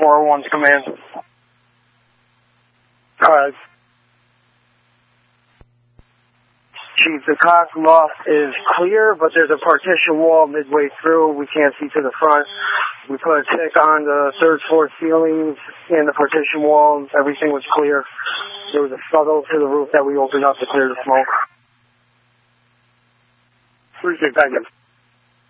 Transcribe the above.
401's command. Chief, the cock loft is clear, but there's a partition wall midway through. We can't see to the front. We put a check on the third floor ceilings and the partition wall. Everything was clear. There was a scuttle to the roof that we opened up to clear the smoke. Appreciate it. Thank you.